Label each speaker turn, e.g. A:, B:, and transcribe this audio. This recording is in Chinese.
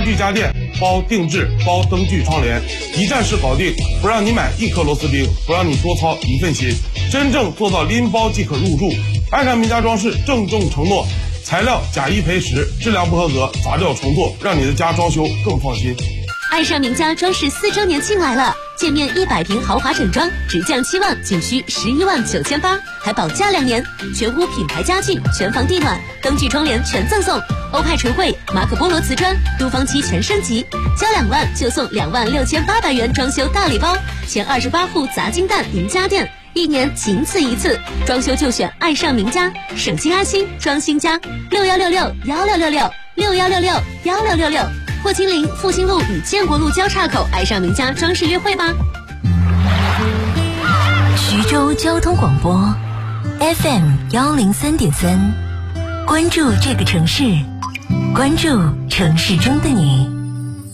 A: 具家电，包定制，包灯具窗帘，一站式搞定，不让你买1颗螺丝钉，不让你多操一份心，真正做到拎包即可入住。爱上名家装饰郑重承诺，材料假一赔10，质量不合格砸掉重做，让你的家装修更放心。
B: 爱上名家装饰4周年庆来了，建面100平豪华整装，直降7万，仅需11万9800，还保价2年，全屋品牌家具，全房地暖，灯具窗帘全赠送，欧派纯汇，马可波罗瓷砖，都方漆全升级，交2万就送26800元装修大礼包，前28户砸金蛋赢家电，1年仅此一次，装修就选爱上名家，省心安心装新家，6166166661661666，霍金陵复兴路与建国路交叉口爱上名家装饰约会吧。
C: 徐州交通广播 FM103.3，关注这个城市，关注城市中的你。